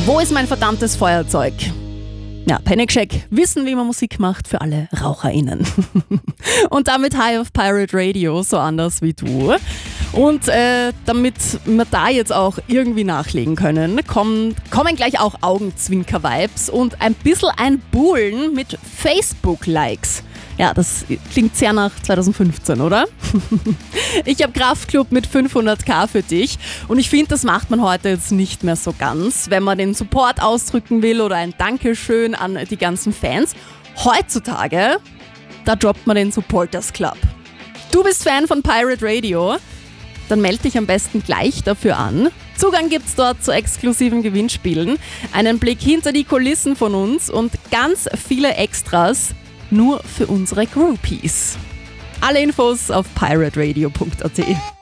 Wo ist mein verdammtes Feuerzeug? Ja, Panic Shack wissen, wie man Musik macht für alle RaucherInnen. Und damit High auf Pirate Radio, so anders wie du. Und damit wir da jetzt auch irgendwie nachlegen können, kommen gleich auch Augenzwinker-Vibes und ein bisschen ein Buhlen mit Facebook-Likes. Ja, das klingt sehr nach 2015, oder? Ich habe Kraftklub mit 500k für dich und ich finde, das macht man heute jetzt nicht mehr so ganz, wenn man den Support ausdrücken will oder ein Dankeschön an die ganzen Fans. Heutzutage, da droppt man den Supporters Club. Du bist Fan von Pirate Radio? Dann melde dich am besten gleich dafür an. Zugang gibt's dort zu exklusiven Gewinnspielen, einen Blick hinter die Kulissen von uns und ganz viele Extras nur für unsere Groupies. Alle Infos auf pirateradio.at.